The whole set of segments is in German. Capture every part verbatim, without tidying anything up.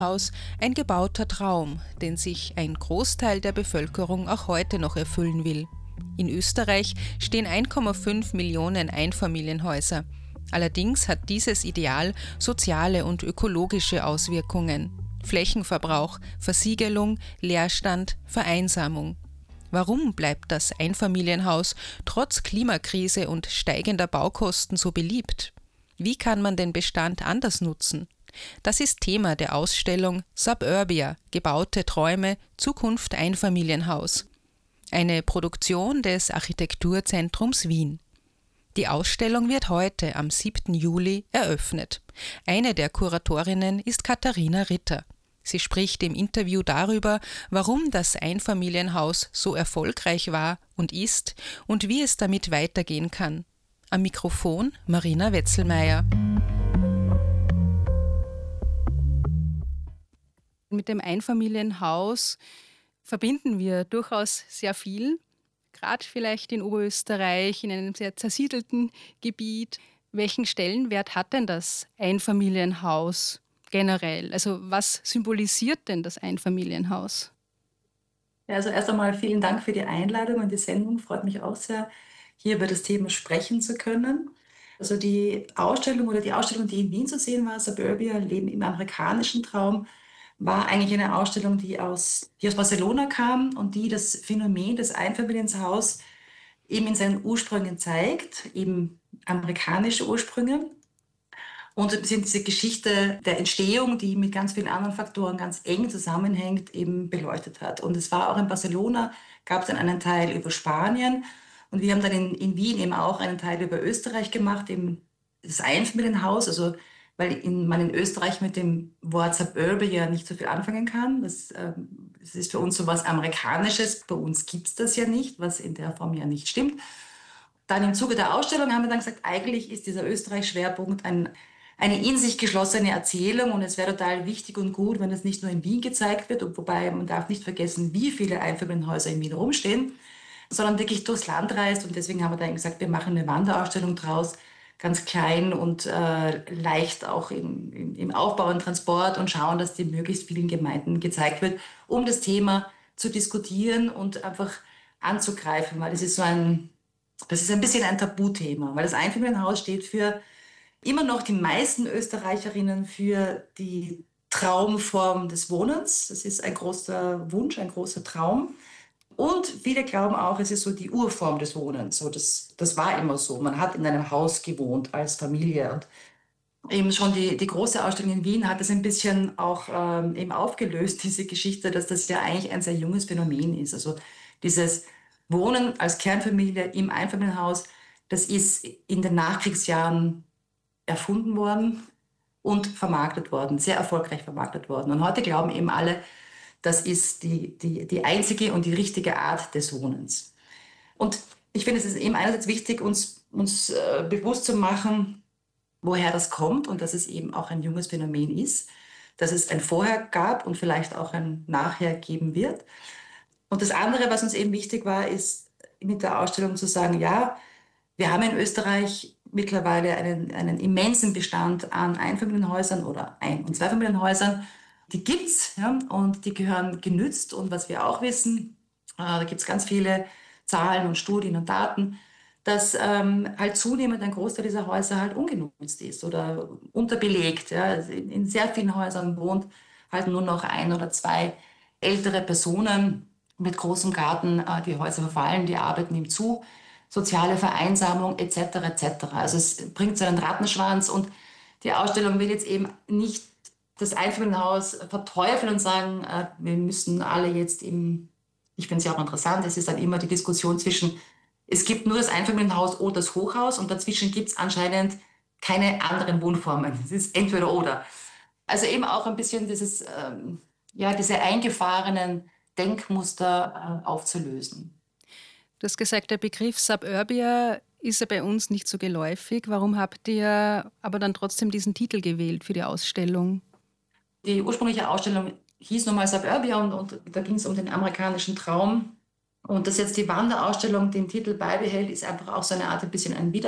Haus ein gebauter Traum, den sich ein Großteil der Bevölkerung auch heute noch erfüllen will. In Österreich stehen eins Komma fünf Millionen Einfamilienhäuser. Allerdings hat dieses Ideal soziale und ökologische Auswirkungen. Flächenverbrauch, Versiegelung, Leerstand, Vereinsamung. Warum bleibt das Einfamilienhaus trotz Klimakrise und steigender Baukosten so beliebt? Wie kann man den Bestand anders nutzen? Das ist Thema der Ausstellung Suburbia – Gebaute Träume – Zukunft Einfamilienhaus. Eine Produktion des Architekturzentrums Wien. Die Ausstellung wird heute am siebten Juli eröffnet. Eine der Kuratorinnen ist Katharina Ritter. Sie spricht im Interview darüber, warum das Einfamilienhaus so erfolgreich war und ist und wie es damit weitergehen kann. Am Mikrofon Marina Wetzelmeier. Mit dem Einfamilienhaus verbinden wir durchaus sehr viel, gerade vielleicht in Oberösterreich, in einem sehr zersiedelten Gebiet. Welchen Stellenwert hat denn das Einfamilienhaus generell? Also was symbolisiert denn das Einfamilienhaus? Ja, also erst einmal vielen Dank für die Einladung und die Sendung. Freut mich auch sehr, hier über das Thema sprechen zu können. Also die Ausstellung oder die Ausstellung, die in Wien zu sehen war, Suburbia, Leben im amerikanischen Traum, war eigentlich eine Ausstellung, die aus, die aus Barcelona kam und die das Phänomen des Einfamilienhauses eben in seinen Ursprüngen zeigt, eben amerikanische Ursprünge. Und sind diese Geschichte der Entstehung, die mit ganz vielen anderen Faktoren ganz eng zusammenhängt, eben beleuchtet hat. Und es war auch in Barcelona, gab es dann einen Teil über Spanien. Und wir haben dann in, in Wien eben auch einen Teil über Österreich gemacht, eben das Einfamilienhaus, also weil in, man in Österreich mit dem Wort Suburbia nicht so viel anfangen kann. Das, ähm, das ist für uns so was Amerikanisches. Bei uns gibt es das ja nicht, was in der Form ja nicht stimmt. Dann im Zuge der Ausstellung haben wir dann gesagt, eigentlich ist dieser Österreich-Schwerpunkt ein, eine in sich geschlossene Erzählung und es wäre total wichtig und gut, wenn es nicht nur in Wien gezeigt wird, und wobei man darf nicht vergessen, wie viele Einfamilienhäuser in Wien rumstehen, sondern wirklich durchs Land reist. Und deswegen haben wir dann gesagt, wir machen eine Wanderausstellung draus, ganz klein und äh, leicht auch im, im, im Aufbau und Transport und schauen, dass die möglichst vielen Gemeinden gezeigt wird, um das Thema zu diskutieren und einfach anzugreifen, weil das ist so ein, das ist ein bisschen ein Tabuthema, weil das Einfamilienhaus steht für immer noch die meisten Österreicherinnen für die Traumform des Wohnens. Das ist ein großer Wunsch, ein großer Traum. Und viele glauben auch, es ist so die Urform des Wohnens. So, das, das war immer so. Man hat in einem Haus gewohnt als Familie. Und eben schon die, die große Ausstellung in Wien hat das ein bisschen auch ähm, eben aufgelöst, diese Geschichte, dass das ja eigentlich ein sehr junges Phänomen ist. Also dieses Wohnen als Kernfamilie im Einfamilienhaus, das ist in den Nachkriegsjahren erfunden worden und vermarktet worden, sehr erfolgreich vermarktet worden. Und heute glauben eben alle, das ist die, die, die einzige und die richtige Art des Wohnens. Und ich finde, es ist eben einerseits wichtig, uns, uns äh, bewusst zu machen, woher das kommt und dass es eben auch ein junges Phänomen ist, dass es ein Vorher gab und vielleicht auch ein Nachher geben wird. Und das andere, was uns eben wichtig war, ist mit der Ausstellung zu sagen, ja, wir haben in Österreich mittlerweile einen, einen immensen Bestand an Einfamilienhäusern oder Ein- und Zweifamilienhäusern. Die gibt's, ja, und die gehören genützt. Und was wir auch wissen, äh, da gibt es ganz viele Zahlen und Studien und Daten, dass ähm, halt zunehmend ein Großteil dieser Häuser halt ungenutzt ist oder unterbelegt. Ja. Also in, in sehr vielen Häusern wohnt halt nur noch ein oder zwei ältere Personen mit großem Garten. Äh, die Häuser verfallen, die Arbeit nimmt zu, soziale Vereinsamung et cetera et cetera. Also es bringt so einen Rattenschwanz und die Ausstellung will jetzt eben nicht das Einfamilienhaus verteufeln und sagen, äh, wir müssen alle jetzt eben, ich finde es ja auch interessant, es ist dann immer die Diskussion zwischen, es gibt nur das Einfamilienhaus oder das Hochhaus und dazwischen gibt es anscheinend keine anderen Wohnformen. Es ist entweder oder. Also eben auch ein bisschen dieses, ähm, ja, diese eingefahrenen Denkmuster äh, aufzulösen. Du hast gesagt, der Begriff Suburbia ist ja bei uns nicht so geläufig. Warum habt ihr aber dann trotzdem diesen Titel gewählt für die Ausstellung? Die ursprüngliche Ausstellung hieß nochmal Suburbia und, und da ging es um den amerikanischen Traum. Und dass jetzt die Wanderausstellung den Titel beibehält, ist einfach auch so eine Art ein bisschen ein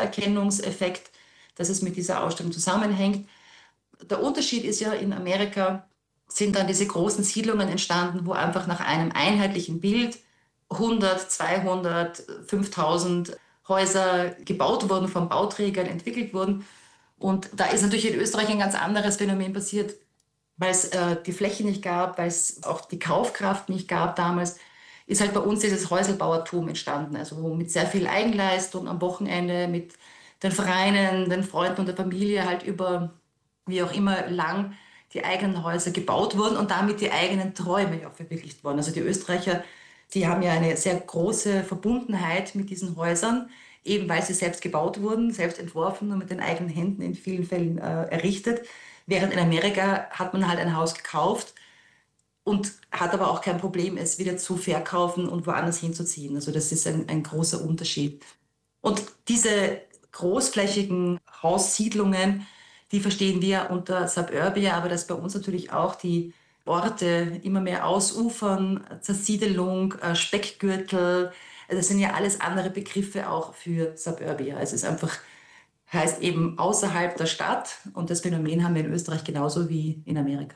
Wiedererkennungseffekt, dass es mit dieser Ausstellung zusammenhängt. Der Unterschied ist ja in Amerika, sind dann diese großen Siedlungen entstanden, wo einfach nach einem einheitlichen Bild hundert, zweihundert, fünftausend Häuser gebaut wurden, von Bauträgern entwickelt wurden. Und da ist natürlich in Österreich ein ganz anderes Phänomen passiert, weil es äh, die Fläche nicht gab, weil es auch die Kaufkraft nicht gab damals, ist halt bei uns dieses Häuselbauertum entstanden. Also mit sehr viel Eigenleistung am Wochenende, mit den Vereinen, den Freunden und der Familie halt über, wie auch immer, lang die eigenen Häuser gebaut wurden und damit die eigenen Träume auch verwirklicht wurden. Also die Österreicher, die haben ja eine sehr große Verbundenheit mit diesen Häusern, eben weil sie selbst gebaut wurden, selbst entworfen und mit den eigenen Händen in vielen Fällen äh, errichtet. Während in Amerika hat man halt ein Haus gekauft und hat aber auch kein Problem, es wieder zu verkaufen und woanders hinzuziehen. Also das ist ein, ein großer Unterschied. Und diese großflächigen Haussiedlungen, die verstehen wir unter Suburbia, aber dass bei uns natürlich auch die Orte immer mehr ausufern, Zersiedelung, äh, Speckgürtel, also das sind ja alles andere Begriffe auch für Suburbia. Also es ist einfach, heißt eben außerhalb der Stadt und das Phänomen haben wir in Österreich genauso wie in Amerika.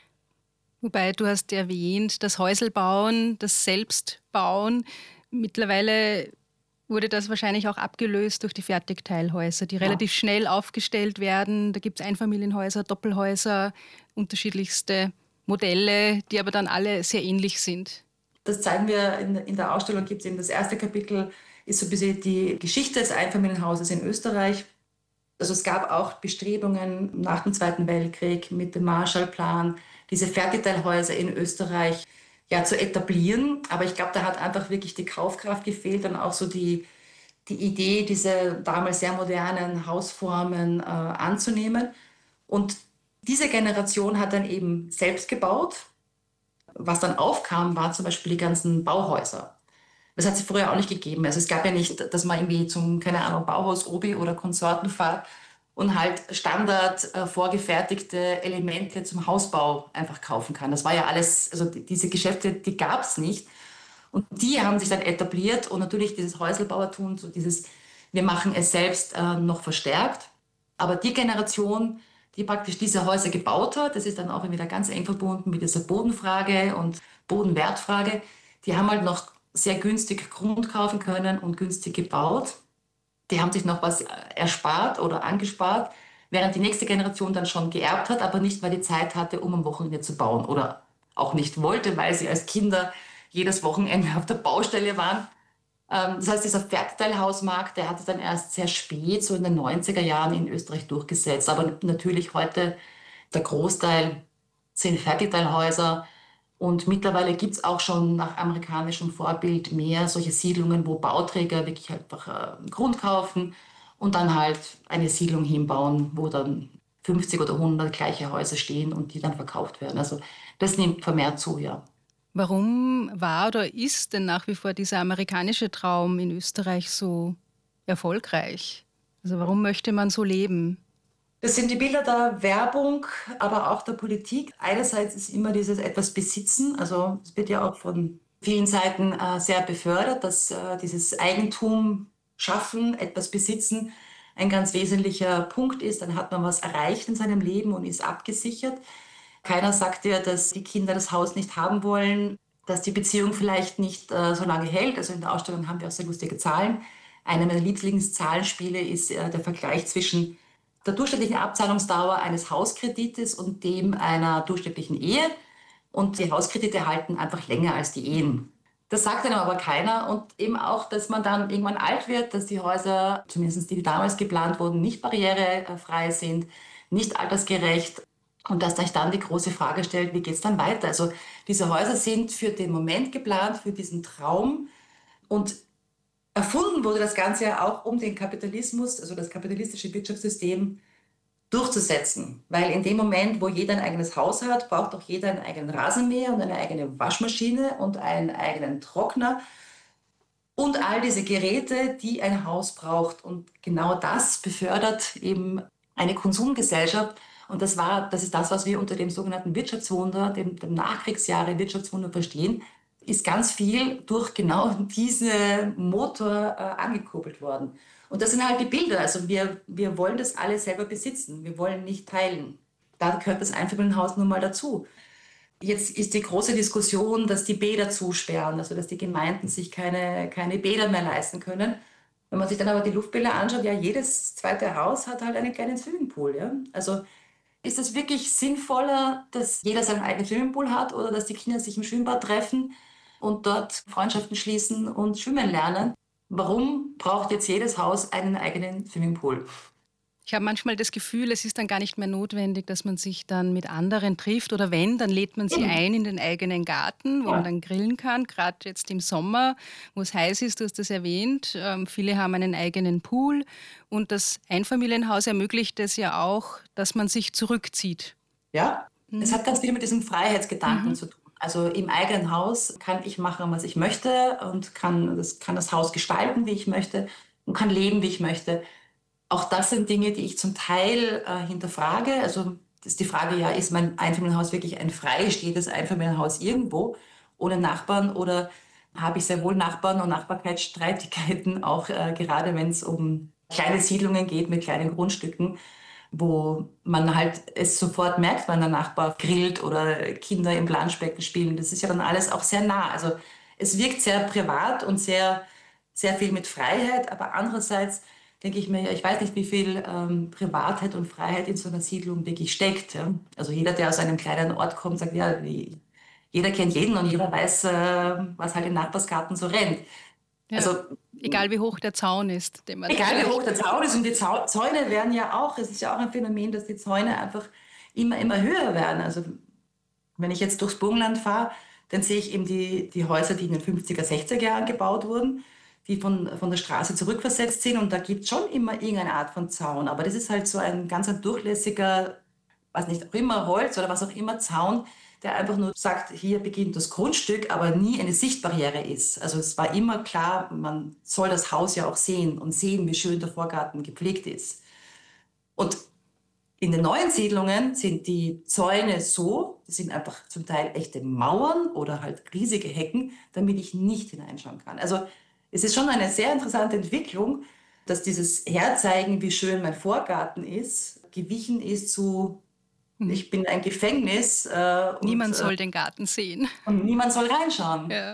Wobei du hast erwähnt, das Häuselbauen, das Selbstbauen. Mittlerweile wurde das wahrscheinlich auch abgelöst durch die Fertigteilhäuser, die Ja. relativ schnell aufgestellt werden. Da gibt es Einfamilienhäuser, Doppelhäuser, unterschiedlichste Modelle, die aber dann alle sehr ähnlich sind. Das zeigen wir in, in der Ausstellung, gibt es eben das erste Kapitel, ist so ein bisschen die Geschichte des Einfamilienhauses in Österreich. Also es gab auch Bestrebungen nach dem Zweiten Weltkrieg mit dem Marshallplan, diese Fertigteilhäuser in Österreich ja zu etablieren. Aber ich glaube, da hat einfach wirklich die Kaufkraft gefehlt und auch so die, die Idee, diese damals sehr modernen Hausformen äh, anzunehmen. Und diese Generation hat dann eben selbst gebaut. Was dann aufkam, waren zum Beispiel die ganzen Bauhäuser. Das hat es früher auch nicht gegeben. Also es gab ja nicht, dass man irgendwie zum, keine Ahnung, Bauhaus, Obi oder Konsorten fährt und halt Standard äh, vorgefertigte Elemente zum Hausbau einfach kaufen kann. Das war ja alles, also die, diese Geschäfte, die gab es nicht. Und die haben sich dann etabliert und natürlich dieses Häuselbauertum, so dieses, wir machen es selbst, äh, noch verstärkt. Aber die Generation, die praktisch diese Häuser gebaut hat, das ist dann auch wieder ganz eng verbunden mit dieser Bodenfrage und Bodenwertfrage, die haben halt noch sehr günstig Grund kaufen können und günstig gebaut. Die haben sich noch was erspart oder angespart, während die nächste Generation dann schon geerbt hat, aber nicht, weil die Zeit hatte, um am Wochenende zu bauen oder auch nicht wollte, weil sie als Kinder jedes Wochenende auf der Baustelle waren. Ähm, das heißt, dieser Fertigteilhausmarkt, der hat sich dann erst sehr spät, so in den neunziger Jahren in Österreich durchgesetzt. Aber natürlich heute der Großteil sind Fertigteilhäuser. Und mittlerweile gibt es auch schon nach amerikanischem Vorbild mehr solche Siedlungen, wo Bauträger wirklich einfach äh, Grund kaufen und dann halt eine Siedlung hinbauen, wo dann fünfzig oder hundert gleiche Häuser stehen und die dann verkauft werden. Also das nimmt vermehrt zu, ja. Warum war oder ist denn nach wie vor dieser amerikanische Traum in Österreich so erfolgreich? Also warum möchte man so leben? Das sind die Bilder der Werbung, aber auch der Politik. Einerseits ist immer dieses etwas Besitzen, also es wird ja auch von vielen Seiten äh, sehr befördert, dass äh, dieses Eigentum schaffen, etwas besitzen ein ganz wesentlicher Punkt ist. Dann hat man was erreicht in seinem Leben und ist abgesichert. Keiner sagt ja, dass die Kinder das Haus nicht haben wollen, dass die Beziehung vielleicht nicht äh, so lange hält. Also in der Ausstellung haben wir auch sehr lustige Zahlen. Eine meiner Lieblingszahlenspiele ist äh, der Vergleich zwischen der durchschnittlichen Abzahlungsdauer eines Hauskredites und dem einer durchschnittlichen Ehe. Und die Hauskredite halten einfach länger als die Ehen. Das sagt einem aber keiner. Und eben auch, dass man dann irgendwann alt wird, dass die Häuser, zumindest die, die damals geplant wurden, nicht barrierefrei sind, nicht altersgerecht. Und dass sich dann die große Frage stellt, wie geht es dann weiter? Also diese Häuser sind für den Moment geplant, für diesen Traum. Und erfunden wurde das Ganze ja auch, um den Kapitalismus, also das kapitalistische Wirtschaftssystem durchzusetzen. Weil in dem Moment, wo jeder ein eigenes Haus hat, braucht auch jeder einen eigenen Rasenmäher und eine eigene Waschmaschine und einen eigenen Trockner und all diese Geräte, die ein Haus braucht. Und genau das befördert eben eine Konsumgesellschaft. Und das war, das ist das, was wir unter dem sogenannten Wirtschaftswunder, dem, dem Nachkriegsjahre Wirtschaftswunder verstehen, ist ganz viel durch genau diesen Motor äh, angekurbelt worden. Und das sind halt die Bilder. Also wir, wir wollen das alle selber besitzen. Wir wollen nicht teilen. Da gehört das Einfamilienhaus nun mal dazu. Jetzt ist die große Diskussion, dass die Bäder zusperren, also dass die Gemeinden sich keine, keine Bäder mehr leisten können. Wenn man sich dann aber die Luftbilder anschaut, ja, jedes zweite Haus hat halt einen kleinen Swimmingpool. Ja? Also ist es wirklich sinnvoller, dass jeder seinen eigenen Swimmingpool hat oder dass die Kinder sich im Schwimmbad treffen und dort Freundschaften schließen und schwimmen lernen? Warum braucht jetzt jedes Haus einen eigenen Swimmingpool? Ich habe manchmal das Gefühl, es ist dann gar nicht mehr notwendig, dass man sich dann mit anderen trifft. Oder wenn, dann lädt man sie Eben. ein in den eigenen Garten, wo man Ja. dann grillen kann. Gerade jetzt im Sommer, wo es heiß ist, du hast das erwähnt. Ähm, viele haben einen eigenen Pool. Und das Einfamilienhaus ermöglicht es ja auch, dass man sich zurückzieht. Ja, es Mhm. hat ganz viel mit diesem Freiheitsgedanken Mhm. zu tun. Also im eigenen Haus kann ich machen, was ich möchte und kann das, kann das Haus gestalten, wie ich möchte und kann leben, wie ich möchte. Auch das sind Dinge, die ich zum Teil äh, hinterfrage. Also das ist die Frage, ja, ist mein Einfamilienhaus wirklich ein freistehendes Einfamilienhaus irgendwo ohne Nachbarn oder habe ich sehr wohl Nachbarn und Nachbarkeitsstreitigkeiten, auch äh, gerade wenn es um kleine Siedlungen geht mit kleinen Grundstücken, wo man halt es sofort merkt, wenn der Nachbar grillt oder Kinder im Planschbecken spielen. Das ist ja dann alles auch sehr nah. Also es wirkt sehr privat und sehr, sehr viel mit Freiheit, aber andererseits denke ich mir, ja, ich weiß nicht, wie viel ähm, Privatheit und Freiheit in so einer Siedlung wirklich steckt. Ja? Also jeder, der aus einem kleinen Ort kommt, sagt, ja, wie, jeder kennt jeden und jeder weiß, äh, was halt im Nachbarsgarten so rennt. Ja. Also Egal wie hoch der Zaun ist, den man da egal wie hoch vielleicht... der Zaun ist und die Zau Zäune werden ja auch, es ist ja auch ein Phänomen, dass die Zäune einfach immer, immer höher werden. Also wenn ich jetzt durchs Burgenland fahre, dann sehe ich eben die, die Häuser, die in den fünfziger, sechziger Jahren gebaut wurden, die von, von der Straße zurückversetzt sind und da gibt es schon immer irgendeine Art von Zaun. Aber das ist halt so ein ganz ein durchlässiger, was nicht auch immer Holz oder was auch immer Zaun, der einfach nur sagt, hier beginnt das Grundstück, aber nie eine Sichtbarriere ist. Also es war immer klar, man soll das Haus ja auch sehen und sehen, wie schön der Vorgarten gepflegt ist. Und in den neuen Siedlungen sind die Zäune so, das sind einfach zum Teil echte Mauern oder halt riesige Hecken, damit ich nicht hineinschauen kann. Also es ist schon eine sehr interessante Entwicklung, dass dieses Herzeigen, wie schön mein Vorgarten ist, gewichen ist zu, Mhm. ich bin ein Gefängnis äh, und, Niemand äh, soll den Garten sehen. und niemand soll reinschauen. Ja.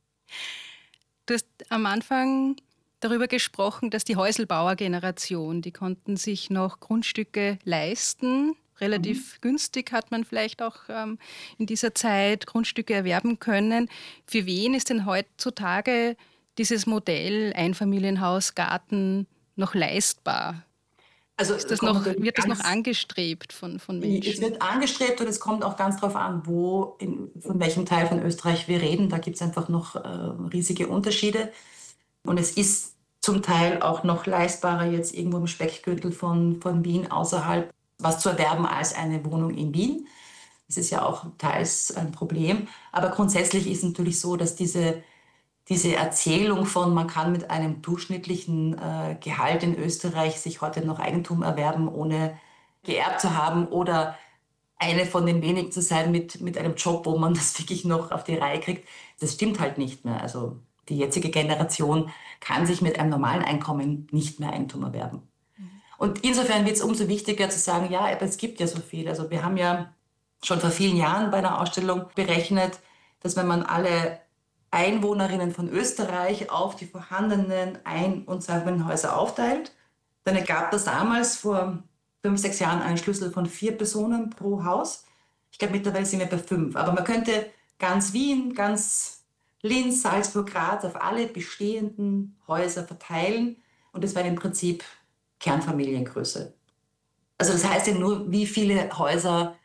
Du hast am Anfang darüber gesprochen, dass die Häuselbauer-Generation, die konnten sich noch Grundstücke leisten. Mhm. Relativ günstig hat man vielleicht auch ähm, in dieser Zeit Grundstücke erwerben können. Für wen ist denn heutzutage dieses Modell Einfamilienhaus, Garten noch leistbar? Also Ist das kommt noch, natürlich wird das noch ganz angestrebt von, von Es Menschen? wird angestrebt und es kommt auch ganz darauf an, wo, in, von welchem Teil von Österreich wir reden. Da gibt es einfach noch äh, riesige Unterschiede. Und es ist zum Teil auch noch leistbarer, jetzt irgendwo im Speckgürtel von, von Wien außerhalb was zu erwerben als eine Wohnung in Wien. Das ist ja auch teils ein Problem. Aber grundsätzlich ist es natürlich so, dass diese diese Erzählung von, man kann mit einem durchschnittlichen äh, Gehalt in Österreich sich heute noch Eigentum erwerben, ohne geerbt zu haben oder eine von den wenigen zu sein mit, mit einem Job, wo man das wirklich noch auf die Reihe kriegt, das stimmt halt nicht mehr. Also die jetzige Generation kann sich mit einem normalen Einkommen nicht mehr Eigentum erwerben. Und insofern wird es umso wichtiger zu sagen, ja, aber es gibt ja so viel. Also wir haben ja schon vor vielen Jahren bei einer Ausstellung berechnet, dass wenn man alle Einwohnerinnen von Österreich auf die vorhandenen Ein- und Zweifamilienhäuser aufteilt, dann ergab das damals vor fünf, sechs Jahren einen Schlüssel von vier Personen pro Haus. Ich glaube, mittlerweile sind wir bei fünf. Aber man könnte ganz Wien, ganz Linz, Salzburg, Graz auf alle bestehenden Häuser verteilen. Und das wäre im Prinzip Kernfamiliengröße. Also das heißt ja nur, wie viele Häuser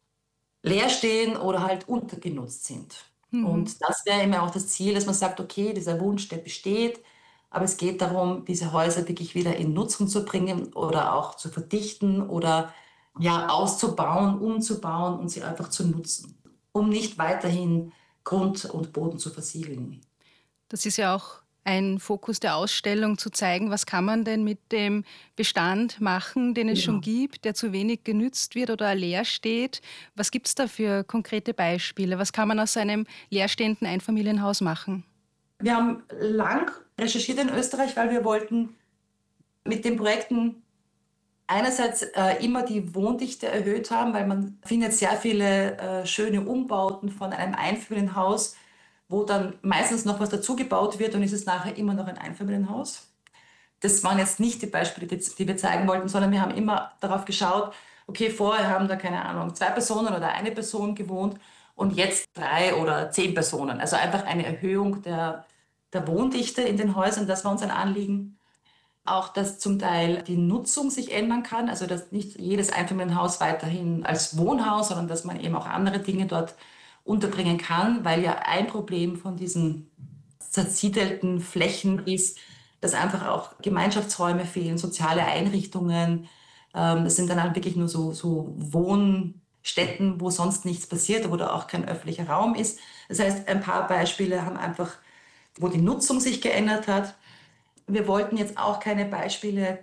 leer stehen oder halt untergenutzt sind. Mhm. Und das wäre immer auch das Ziel, dass man sagt, okay, dieser Wunsch, der besteht, aber es geht darum, diese Häuser wirklich wieder in Nutzung zu bringen oder auch zu verdichten oder ja, auszubauen, umzubauen und sie einfach zu nutzen, um nicht weiterhin Grund und Boden zu versiegeln. Das ist ja auch ein Fokus der Ausstellung, zu zeigen, was kann man denn mit dem Bestand machen, den es schon Genau. gibt, der zu wenig genützt wird oder leer steht. Was gibt es da für konkrete Beispiele? Was kann man aus einem leerstehenden Einfamilienhaus machen? Wir haben lang recherchiert in Österreich, weil wir wollten mit den Projekten einerseits äh, immer die Wohndichte erhöht haben, weil man findet sehr viele äh, schöne Umbauten von einem Einfamilienhaus, wo dann meistens noch was dazugebaut wird und ist es nachher immer noch ein Einfamilienhaus. Das waren jetzt nicht die Beispiele, die, die wir zeigen wollten, sondern wir haben immer darauf geschaut, okay, vorher haben da, keine Ahnung, zwei Personen oder eine Person gewohnt und jetzt drei oder zehn Personen. Also einfach eine Erhöhung der, der Wohndichte in den Häusern, das war uns ein Anliegen. Auch, dass zum Teil die Nutzung sich ändern kann, also dass nicht jedes Einfamilienhaus weiterhin als Wohnhaus, sondern dass man eben auch andere Dinge dort unterbringen kann, weil ja ein Problem von diesen zersiedelten Flächen ist, dass einfach auch Gemeinschaftsräume fehlen, soziale Einrichtungen. Ähm, das sind dann halt wirklich nur so, so Wohnstätten, wo sonst nichts passiert, wo da auch kein öffentlicher Raum ist. Das heißt, ein paar Beispiele haben einfach, wo die Nutzung sich geändert hat. Wir wollten jetzt auch keine Beispiele.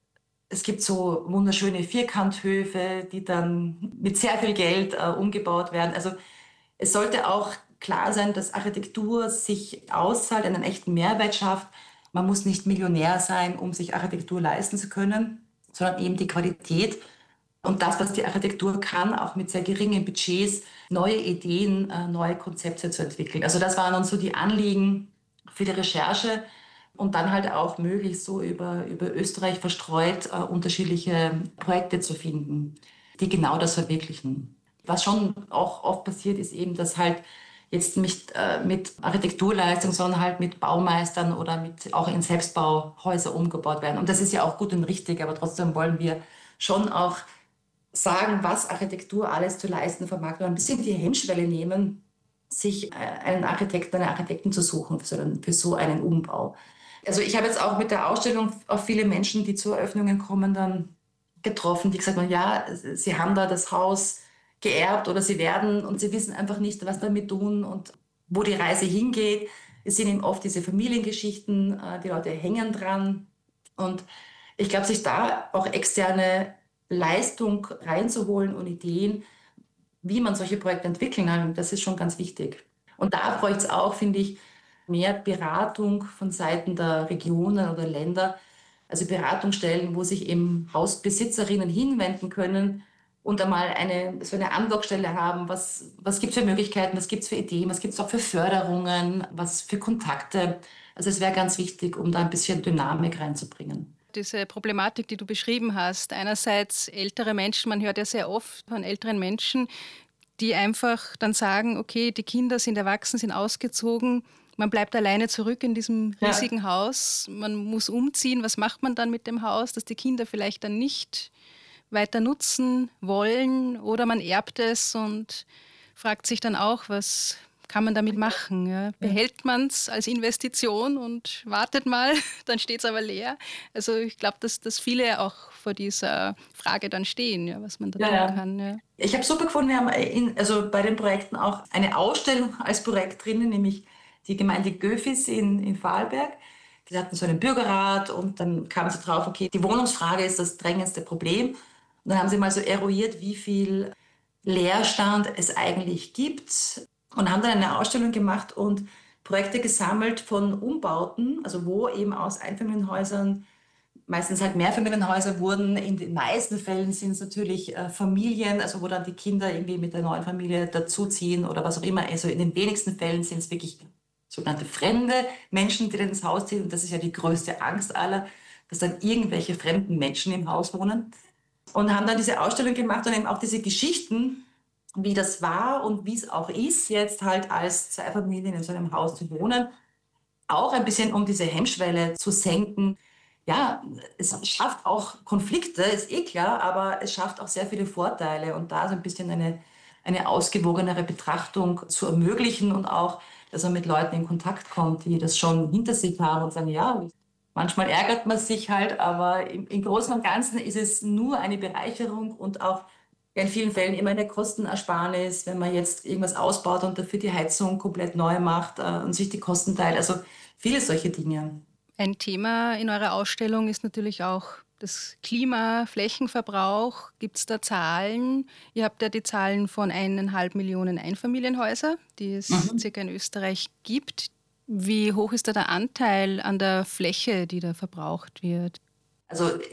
Es gibt so wunderschöne Vierkanthöfe, die dann mit sehr viel Geld äh, umgebaut werden. Also es sollte auch klar sein, dass Architektur sich auszahlt, einen echten Mehrwert schafft. Man muss nicht Millionär sein, um sich Architektur leisten zu können, sondern eben die Qualität und das, was die Architektur kann, auch mit sehr geringen Budgets, neue Ideen, äh, neue Konzepte zu entwickeln. Also das waren uns so die Anliegen für die Recherche. Und dann halt auch möglichst so über, über Österreich verstreut äh, unterschiedliche Projekte zu finden, die genau das verwirklichen. Was schon auch oft passiert, ist eben, dass halt jetzt nicht äh, mit Architekturleistung, sondern halt mit Baumeistern oder mit auch in Selbstbauhäuser umgebaut werden. Und das ist ja auch gut und richtig, aber trotzdem wollen wir schon auch sagen, was Architektur alles zu leisten vermag und ein bisschen die Hemmschwelle nehmen, sich äh, einen Architekten, einen Architekten zu suchen für so einen, für so einen Umbau. Also ich habe jetzt auch mit der Ausstellung auch viele Menschen, die zu Eröffnungen kommen, dann getroffen, die gesagt haben, ja, sie haben da das Haus geerbt oder sie werden und sie wissen einfach nicht, was damit tun und wo die Reise hingeht. Es sind eben oft diese Familiengeschichten, äh, die Leute hängen dran. Und ich glaube, sich da auch externe Leistung reinzuholen und Ideen, wie man solche Projekte entwickeln kann, das ist schon ganz wichtig. Und da bräuchte es auch, finde ich, mehr Beratung von Seiten der Regionen oder Länder, also Beratungsstellen, wo sich eben Hausbesitzerinnen hinwenden können und einmal eine, so eine Andockstelle haben, was, was gibt es für Möglichkeiten, was gibt es für Ideen, was gibt es auch für Förderungen, was für Kontakte. Also es wäre ganz wichtig, um da ein bisschen Dynamik reinzubringen. Diese Problematik, die du beschrieben hast, einerseits ältere Menschen, man hört ja sehr oft von älteren Menschen, die einfach dann sagen, okay, die Kinder sind erwachsen, sind ausgezogen, man bleibt alleine zurück in diesem riesigen ja. Haus, man muss umziehen, was macht man dann mit dem Haus, dass die Kinder vielleicht dann nicht weiter nutzen wollen oder man erbt es und fragt sich dann auch, was kann man damit machen? Ja? Behält man es als Investition und wartet mal, dann steht es aber leer. Also ich glaube, dass, dass viele auch vor dieser Frage dann stehen, ja, was man da ja, tun kann. Ja. Ich habe super gefunden, wir haben in, also bei den Projekten auch eine Ausstellung als Projekt drinnen, nämlich die Gemeinde Göfis in, in Vorarlberg. Die hatten so einen Bürgerrat und dann kamen sie drauf, okay, die Wohnungsfrage ist das drängendste Problem. Und dann haben sie mal so eruiert, wie viel Leerstand es eigentlich gibt und haben dann eine Ausstellung gemacht und Projekte gesammelt von Umbauten, also wo eben aus Einfamilienhäusern meistens halt Mehrfamilienhäuser wurden. In den meisten Fällen sind es natürlich äh, Familien, also wo dann die Kinder irgendwie mit der neuen Familie dazuziehen oder was auch immer. Also in den wenigsten Fällen sind es wirklich sogenannte fremde Menschen, die dann ins Haus ziehen. Und das ist ja die größte Angst aller, dass dann irgendwelche fremden Menschen im Haus wohnen. Und haben dann diese Ausstellung gemacht und eben auch diese Geschichten, wie das war und wie es auch ist, jetzt halt als zwei Familien in so einem Haus zu wohnen. Auch ein bisschen, um diese Hemmschwelle zu senken. Ja, es schafft auch Konflikte, ist eh klar, aber es schafft auch sehr viele Vorteile. Und da so ein bisschen eine, eine ausgewogenere Betrachtung zu ermöglichen und auch, dass man mit Leuten in Kontakt kommt, die das schon hinter sich haben und sagen, ja, manchmal ärgert man sich halt, aber im, im Großen und Ganzen ist es nur eine Bereicherung und auch in vielen Fällen immer eine Kostenersparnis, wenn man jetzt irgendwas ausbaut und dafür die Heizung komplett neu macht äh, und sich die Kosten teilt. Also viele solche Dinge. Ein Thema in eurer Ausstellung ist natürlich auch das Klima, Flächenverbrauch. Gibt es da Zahlen? Ihr habt ja die Zahlen von eineinhalb Millionen Einfamilienhäuser, die es mhm. circa in Österreich gibt. Wie hoch ist da der Anteil an der Fläche, die da verbraucht wird? Also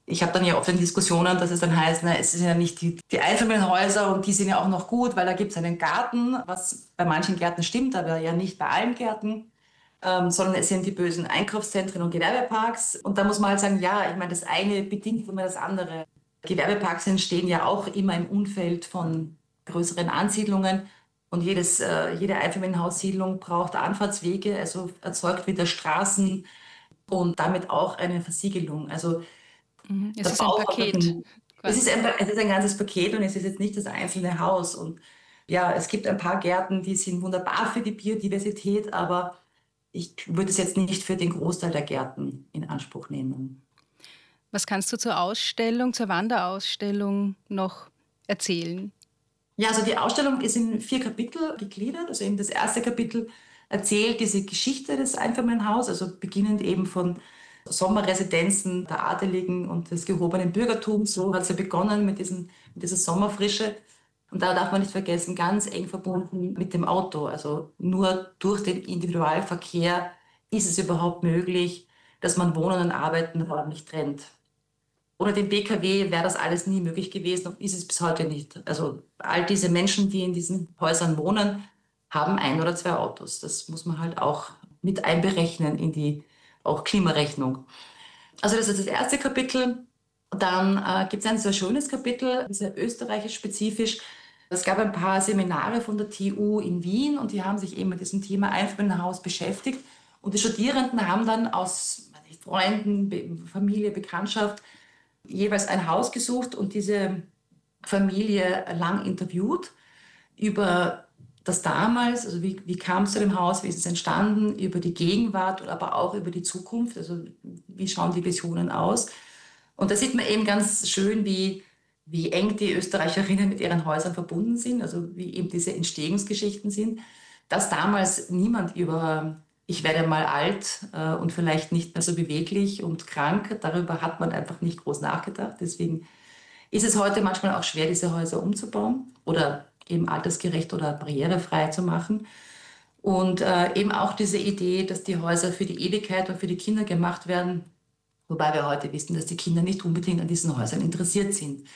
Ich habe dann ja oft in Diskussionen, dass es dann heißt, na, es sind ja nicht die, die Einfamilienhäuser und die sind ja auch noch gut, weil da gibt es einen Garten, was bei manchen Gärten stimmt, aber ja nicht bei allen Gärten, ähm, sondern es sind die bösen Einkaufszentren und Gewerbeparks. Und da muss man halt sagen, ja, ich meine, das eine bedingt immer das andere. Gewerbeparks entstehen ja auch immer im Umfeld von größeren Ansiedlungen und jedes, äh, jede Einfamilienhaussiedlung braucht Anfahrtswege, also erzeugt wieder Straßen und damit auch eine Versiegelung. Also Mhm. Es der ist ein Bau hat Paket einen, es ist quasi. ein, es ist ein ganzes Paket und es ist jetzt nicht das einzelne Haus. Und ja, es gibt ein paar Gärten, die sind wunderbar für die Biodiversität, aber ich würde es jetzt nicht für den Großteil der Gärten in Anspruch nehmen. Was kannst du zur Ausstellung, zur Wanderausstellung noch erzählen? Ja, also die Ausstellung ist in vier Kapitel gegliedert. Also eben das erste Kapitel erzählt diese Geschichte des Einfamilienhauses, also beginnend eben von Sommerresidenzen der Adeligen und des gehobenen Bürgertums. So hat es ja begonnen mit, diesen, mit dieser Sommerfrische. Und da darf man nicht vergessen, ganz eng verbunden mit dem Auto. Also nur durch den Individualverkehr ist es überhaupt möglich, dass man Wohnen und Arbeiten räumlich trennt. Ohne den B K W wäre das alles nie möglich gewesen und ist es bis heute nicht. Also all diese Menschen, die in diesen Häusern wohnen, haben ein oder zwei Autos. Das muss man halt auch mit einberechnen in die auch Klimarechnung. Also das ist das erste Kapitel. Dann äh, gibt es ein sehr schönes Kapitel, sehr österreichisch-spezifisch. Es gab ein paar Seminare von der T U in Wien und die haben sich eben mit diesem Thema Einfamilienhaus beschäftigt. Und die Studierenden haben dann aus weiß nicht, Freunden, Be Familie, Bekanntschaft jeweils ein Haus gesucht und diese Familie lang interviewt über das damals, also wie, wie kam es zu dem Haus, wie ist es entstanden, über die Gegenwart, aber auch über die Zukunft, also wie schauen die Visionen aus. Und da sieht man eben ganz schön, wie, wie eng die Österreicherinnen mit ihren Häusern verbunden sind, also wie eben diese Entstehungsgeschichten sind, dass damals niemand über ich werde mal alt äh, und vielleicht nicht mehr so beweglich und krank, darüber hat man einfach nicht groß nachgedacht. Deswegen ist es heute manchmal auch schwer, diese Häuser umzubauen oder eben altersgerecht oder barrierefrei zu machen. Und äh, eben auch diese Idee, dass die Häuser für die Ewigkeit und für die Kinder gemacht werden, wobei wir heute wissen, dass die Kinder nicht unbedingt an diesen Häusern interessiert sind.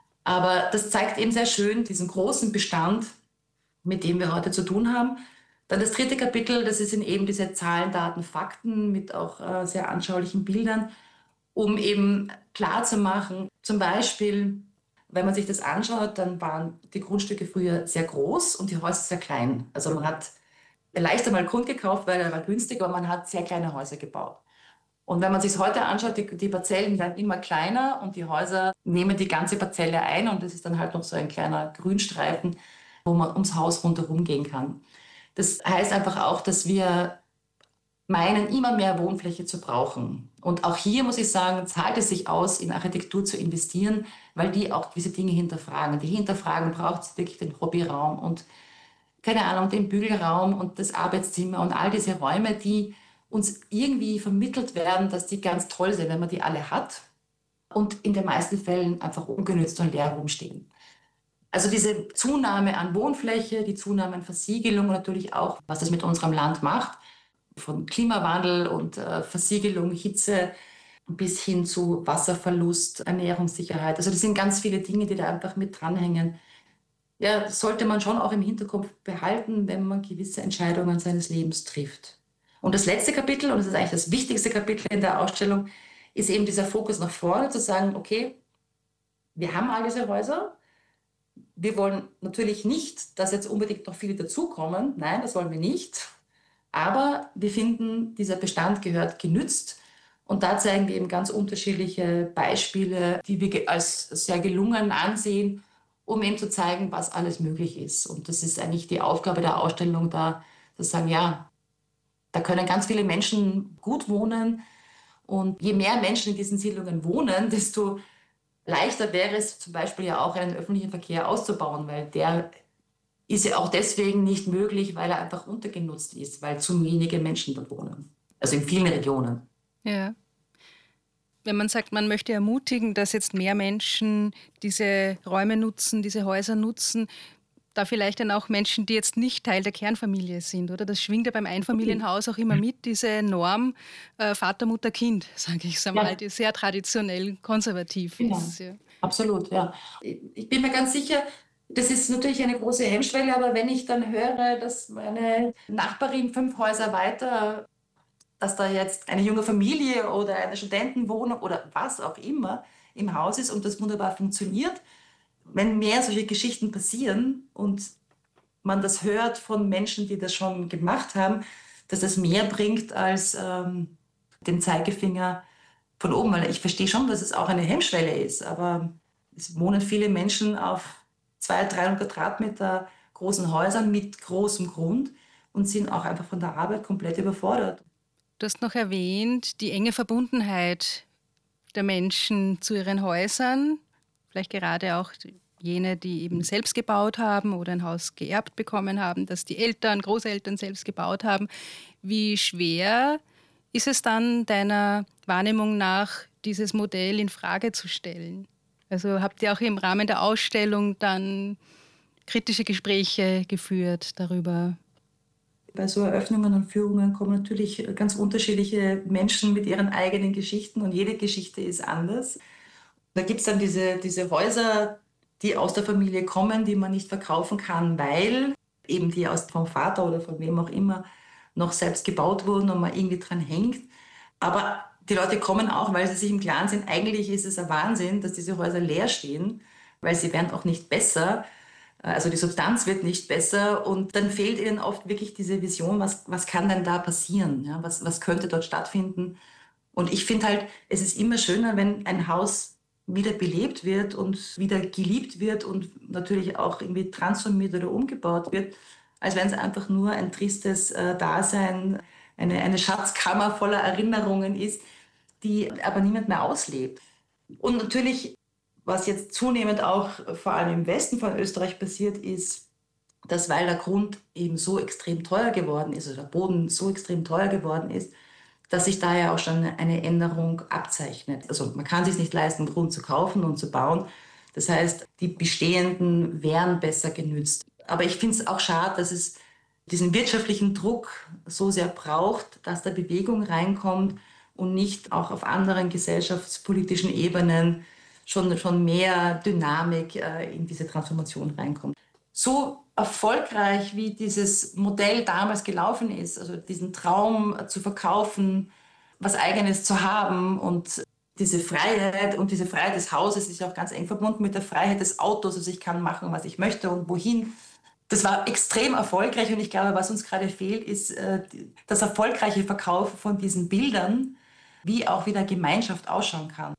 Aber das zeigt eben sehr schön diesen großen Bestand, mit dem wir heute zu tun haben. Dann das dritte Kapitel, das sind eben diese Zahlen, Daten, Fakten mit auch äh, sehr anschaulichen Bildern, um eben klarzumachen, zum Beispiel, wenn man sich das anschaut, dann waren die Grundstücke früher sehr groß und die Häuser sehr klein. Also man hat leicht einmal Grund gekauft, weil er war günstig, aber man hat sehr kleine Häuser gebaut. Und wenn man sich heute anschaut, die, die Parzellen werden immer kleiner und die Häuser nehmen die ganze Parzelle ein und das ist dann halt noch so ein kleiner Grünstreifen, wo man ums Haus rundherum gehen kann. Das heißt einfach auch, dass wir meinen, immer mehr Wohnfläche zu brauchen. Und auch hier muss ich sagen, zahlt es sich aus, in Architektur zu investieren, weil die auch diese Dinge hinterfragen. Die hinterfragen, braucht es wirklich den Hobbyraum und keine Ahnung, den Bügelraum und das Arbeitszimmer und all diese Räume, die uns irgendwie vermittelt werden, dass die ganz toll sind, wenn man die alle hat und in den meisten Fällen einfach ungenützt und leer rumstehen. Also diese Zunahme an Wohnfläche, die Zunahme an Versiegelung und natürlich auch, was das mit unserem Land macht, von Klimawandel und äh, Versiegelung, Hitze bis hin zu Wasserverlust, Ernährungssicherheit. Also das sind ganz viele Dinge, die da einfach mit dranhängen. Ja, das sollte man schon auch im Hinterkopf behalten, wenn man gewisse Entscheidungen seines Lebens trifft. Und das letzte Kapitel, und das ist eigentlich das wichtigste Kapitel in der Ausstellung, ist eben dieser Fokus nach vorne, zu sagen, okay, wir haben all diese Häuser, wir wollen natürlich nicht, dass jetzt unbedingt noch viele dazukommen. Nein, das wollen wir nicht. Aber wir finden, dieser Bestand gehört genützt. Und da zeigen wir eben ganz unterschiedliche Beispiele, die wir als sehr gelungen ansehen, um eben zu zeigen, was alles möglich ist. Und das ist eigentlich die Aufgabe der Ausstellung, da zu sagen, ja, da können ganz viele Menschen gut wohnen. Und je mehr Menschen in diesen Siedlungen wohnen, desto leichter wäre es zum Beispiel ja auch einen öffentlichen Verkehr auszubauen, weil der ist ja auch deswegen nicht möglich, weil er einfach untergenutzt ist, weil zu wenige Menschen dort wohnen. Also in vielen Regionen. Ja. Wenn man sagt, man möchte ermutigen, dass jetzt mehr Menschen diese Räume nutzen, diese Häuser nutzen, da vielleicht dann auch Menschen, die jetzt nicht Teil der Kernfamilie sind, oder? Das schwingt ja beim Einfamilienhaus auch immer mit, diese Norm äh, Vater, Mutter, Kind, sage ich einmal, ja. Die sehr traditionell konservativ genau. ist. Ja. Absolut, ja. Ich bin mir ganz sicher, das ist natürlich eine große Hemmschwelle, aber wenn ich dann höre, dass meine Nachbarin fünf Häuser weiter, dass da jetzt eine junge Familie oder eine Studentenwohnung oder was auch immer im Haus ist und das wunderbar funktioniert, wenn mehr solche Geschichten passieren und man das hört von Menschen, die das schon gemacht haben, dass das mehr bringt als ähm, den Zeigefinger von oben. Weil ich verstehe schon, dass es auch eine Hemmschwelle ist, aber es wohnen viele Menschen auf zweihundert, dreihundert Quadratmeter großen Häusern mit großem Grund und sind auch einfach von der Arbeit komplett überfordert. Du hast noch erwähnt, die enge Verbundenheit der Menschen zu ihren Häusern, vielleicht gerade auch jene, die eben selbst gebaut haben oder ein Haus geerbt bekommen haben, dass die Eltern, Großeltern selbst gebaut haben. Wie schwer ist es dann deiner Wahrnehmung nach, dieses Modell in Frage zu stellen? Also habt ihr auch im Rahmen der Ausstellung dann kritische Gespräche geführt darüber? Bei so Eröffnungen und Führungen kommen natürlich ganz unterschiedliche Menschen mit ihren eigenen Geschichten und jede Geschichte ist anders. Da gibt es dann diese, diese Häuser, die aus der Familie kommen, die man nicht verkaufen kann, weil eben die aus vom Vater oder von wem auch immer noch selbst gebaut wurden und man irgendwie dran hängt. Aber die Leute kommen auch, weil sie sich im Klaren sind, eigentlich ist es ein Wahnsinn, dass diese Häuser leer stehen, weil sie werden auch nicht besser. Also die Substanz wird nicht besser und dann fehlt ihnen oft wirklich diese Vision, was, was kann denn da passieren, ja? was, was könnte dort stattfinden. Und ich finde halt, es ist immer schöner, wenn ein Haus wieder belebt wird und wieder geliebt wird und natürlich auch irgendwie transformiert oder umgebaut wird, als wenn es einfach nur ein tristes äh, Dasein, eine, eine Schatzkammer voller Erinnerungen ist, die aber niemand mehr auslebt. Und natürlich, was jetzt zunehmend auch vor allem im Westen von Österreich passiert, ist, dass weil der Grund eben so extrem teuer geworden ist, oder der Boden so extrem teuer geworden ist, dass sich da ja auch schon eine Änderung abzeichnet. Also man kann es sich nicht leisten, Grund zu kaufen und zu bauen. Das heißt, die bestehenden wären besser genützt. Aber ich finde es auch schade, dass es diesen wirtschaftlichen Druck so sehr braucht, dass da Bewegung reinkommt und nicht auch auf anderen gesellschaftspolitischen Ebenen schon, schon mehr Dynamik äh, in diese Transformation reinkommt. So erfolgreich, wie dieses Modell damals gelaufen ist, also diesen Traum zu verkaufen, was Eigenes zu haben und diese Freiheit und diese Freiheit des Hauses ist ja auch ganz eng verbunden mit der Freiheit des Autos, also ich kann machen, was ich möchte und wohin. Das war extrem erfolgreich und ich glaube, was uns gerade fehlt, ist äh, das erfolgreiche Verkaufen von diesen Bildern, wie auch wieder Gemeinschaft ausschauen kann.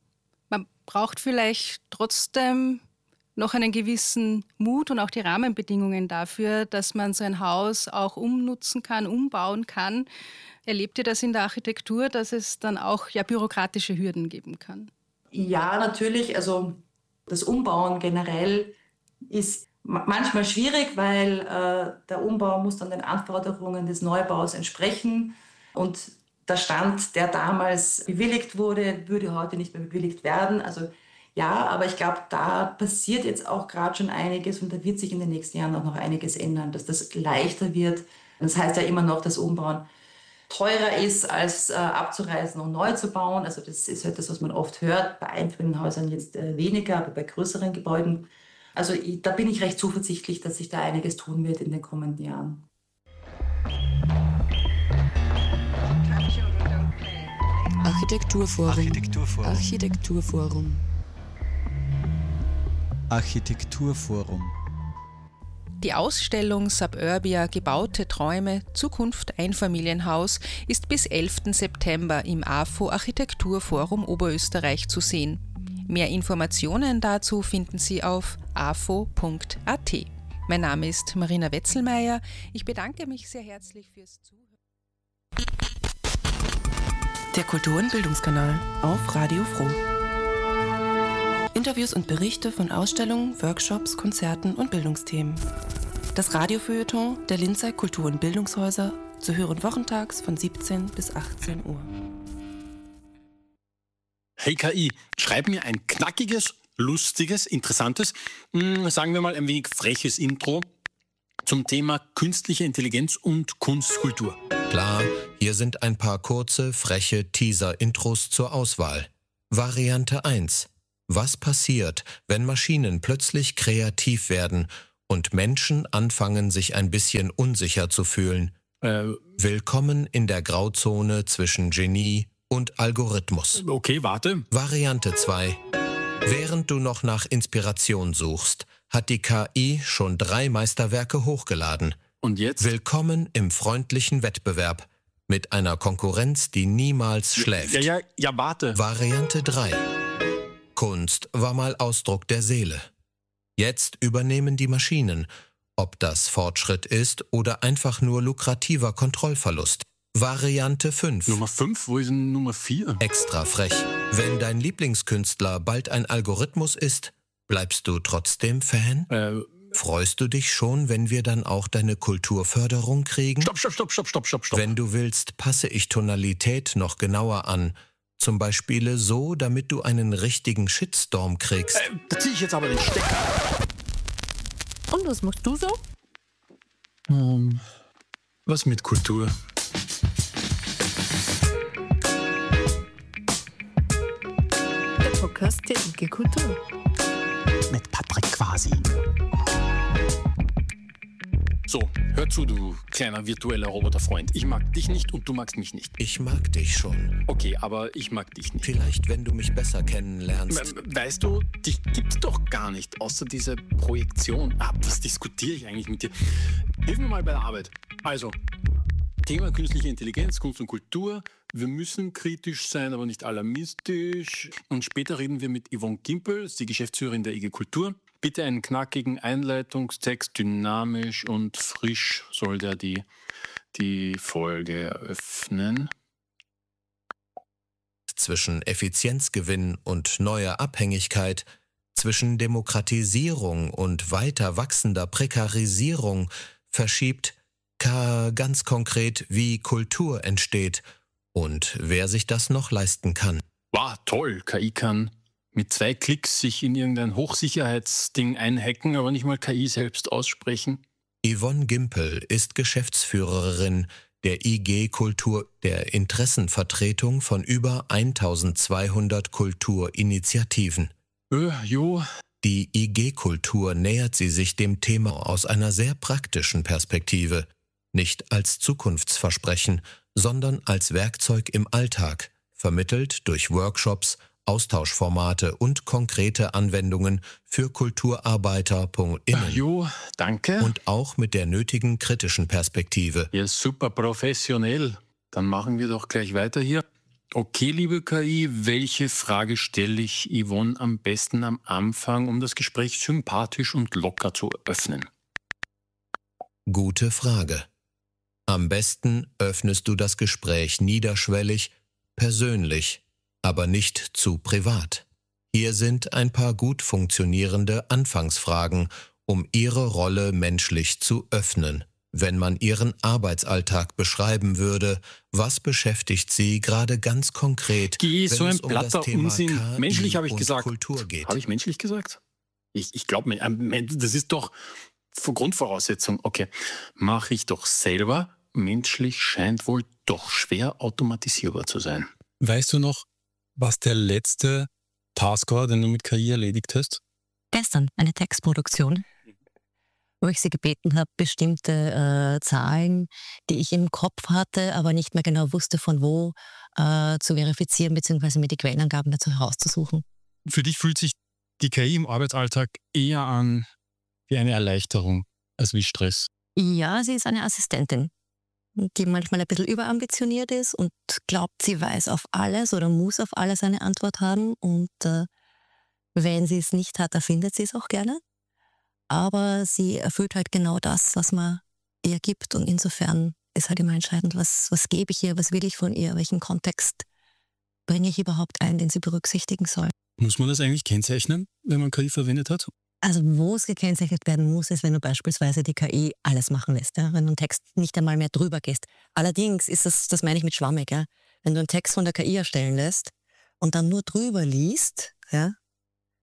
Man braucht vielleicht trotzdem noch einen gewissen Mut und auch die Rahmenbedingungen dafür, dass man so ein Haus auch umnutzen kann, umbauen kann. Erlebt ihr das in der Architektur, dass es dann auch ja bürokratische Hürden geben kann? Ja, natürlich. Also das Umbauen generell ist manchmal schwierig, weil äh, der Umbau muss dann den Anforderungen des Neubaus entsprechen und der Stand, der damals bewilligt wurde, würde heute nicht mehr bewilligt werden. Also ja, aber ich glaube, da passiert jetzt auch gerade schon einiges und da wird sich in den nächsten Jahren auch noch einiges ändern, dass das leichter wird. Das heißt ja immer noch, dass Umbauen teurer ist, als äh, abzureißen und neu zu bauen. Also das ist halt das, was man oft hört. Bei Einfamilienhäusern jetzt äh, weniger, aber bei größeren Gebäuden. Also ich, da bin ich recht zuversichtlich, dass sich da einiges tun wird in den kommenden Jahren. Architekturforum. Architekturforum. Architekturforum. Architekturforum. Die Ausstellung Suburbia – Gebaute Träume – Zukunft Einfamilienhaus ist bis elften September im A F O Architekturforum Oberösterreich zu sehen. Mehr Informationen dazu finden Sie auf a f o punkt a t. Mein Name ist Marina Wetzelmeier. Ich bedanke mich sehr herzlich fürs Zuhören. Der Kultur- und Bildungskanal auf Radio Froh. Interviews und Berichte von Ausstellungen, Workshops, Konzerten und Bildungsthemen. Das Radiofeuilleton der Linzer Kultur- und Bildungshäuser zu hören wochentags von siebzehn bis achtzehn Uhr. Hey K I, schreib mir ein knackiges, lustiges, interessantes, mh, sagen wir mal ein wenig freches Intro zum Thema künstliche Intelligenz und Kunstkultur. Klar, hier sind ein paar kurze, freche Teaser-Intros zur Auswahl. Variante eins. Was passiert, wenn Maschinen plötzlich kreativ werden und Menschen anfangen, sich ein bisschen unsicher zu fühlen? Äh, Willkommen in der Grauzone zwischen Genie und Algorithmus. okay, warte. Variante zwei. Während du noch nach Inspiration suchst, hat die K I schon drei Meisterwerke hochgeladen. Und jetzt? Willkommen im freundlichen Wettbewerb mit einer Konkurrenz, die niemals schläft. Ja, ja, ja, warte. Variante drei. Kunst war mal Ausdruck der Seele. Jetzt übernehmen die Maschinen, ob das Fortschritt ist oder einfach nur lukrativer Kontrollverlust. Variante fünf. Nummer fünf, wo ist denn Nummer vier? Extra frech. Wenn dein Lieblingskünstler bald ein Algorithmus ist, bleibst du trotzdem Fan? Äh, Freust du dich schon, wenn wir dann auch deine Kulturförderung kriegen? stopp, stopp, stopp, stopp, stopp, stopp, stopp. Wenn du willst, passe ich Tonalität noch genauer an. Zum Beispiel so, damit du einen richtigen Shitstorm kriegst. Äh, da zieh ich jetzt aber den Stecker. Und was machst du so? Um, was mit Kultur? Der Podcast der I G Kultur. Mit Patrick Quasi. So, hör zu, du kleiner virtueller Roboterfreund. Ich mag dich nicht und du magst mich nicht. Ich mag dich schon. Okay, aber ich mag dich nicht. Vielleicht, wenn du mich besser kennenlernst. We- Weißt du, dich gibt's doch gar nicht, außer diese Projektion. Ah, was diskutiere ich eigentlich mit dir? Hilf mir mal bei der Arbeit. Also, Thema künstliche Intelligenz, Kunst und Kultur. Wir müssen kritisch sein, aber nicht alarmistisch. Und später reden wir mit Yvonne Gimpel, ist die Geschäftsführerin der I G Kultur. Bitte einen knackigen Einleitungstext, dynamisch und frisch soll der die, die Folge eröffnen. Zwischen Effizienzgewinn und neuer Abhängigkeit, zwischen Demokratisierung und weiter wachsender Prekarisierung verschiebt K ganz konkret, wie Kultur entsteht und wer sich das noch leisten kann. Wow, toll, K I kann mit zwei Klicks sich in irgendein Hochsicherheitsding einhacken, aber nicht mal K I selbst aussprechen. Yvonne Gimpel ist Geschäftsführerin der I G Kultur, der Interessenvertretung von über eintausendzweihundert Kulturinitiativen. Äh, jo, Die I G Kultur nähert sie sich dem Thema aus einer sehr praktischen Perspektive, nicht als Zukunftsversprechen, sondern als Werkzeug im Alltag, vermittelt durch Workshops, Austauschformate und konkrete Anwendungen für äh, KulturarbeiterInnen jo, danke. und auch mit der nötigen kritischen Perspektive. Ja, super professionell. Dann machen wir doch gleich weiter hier. Okay, liebe K I, welche Frage stelle ich Yvonne am besten am Anfang, um das Gespräch sympathisch und locker zu öffnen? Gute Frage. Am besten öffnest du das Gespräch niederschwellig, persönlich, aber nicht zu privat. Hier sind ein paar gut funktionierende Anfangsfragen, um Ihre Rolle menschlich zu öffnen. Wenn man Ihren Arbeitsalltag beschreiben würde, was beschäftigt Sie gerade ganz konkret, Geh, so wenn ein es um das platter Thema Unsinn. K I Menschlich habe ich und gesagt. Kultur geht? Habe ich menschlich gesagt? Ich, ich glaube, das ist doch Grundvoraussetzung. Okay, mache ich doch selber. Menschlich scheint wohl doch schwer automatisierbar zu sein. Weißt du noch, was der letzte Task war, den du mit K I erledigt hast? Gestern eine Textproduktion, wo ich sie gebeten habe, bestimmte äh, Zahlen, die ich im Kopf hatte, aber nicht mehr genau wusste, von wo äh, zu verifizieren, beziehungsweise mir die Quellenangaben dazu herauszusuchen. Für dich fühlt sich die K I im Arbeitsalltag eher an wie eine Erleichterung als wie Stress. Ja, sie ist eine Assistentin, die manchmal ein bisschen überambitioniert ist und glaubt, sie weiß auf alles oder muss auf alles eine Antwort haben. Und äh, wenn sie es nicht hat, erfindet sie es auch gerne. Aber sie erfüllt halt genau das, was man ihr gibt. Und insofern ist halt immer entscheidend, was, was gebe ich ihr, was will ich von ihr, welchen Kontext bringe ich überhaupt ein, den sie berücksichtigen soll. Muss man das eigentlich kennzeichnen, wenn man K I verwendet hat? Also wo es gekennzeichnet werden muss, ist, wenn du beispielsweise die K I alles machen lässt, ja? Wenn du einen Text nicht einmal mehr drüber gehst. Allerdings ist das, das meine ich mit schwammig, ja? Wenn du einen Text von der K I erstellen lässt und dann nur drüber liest, ja,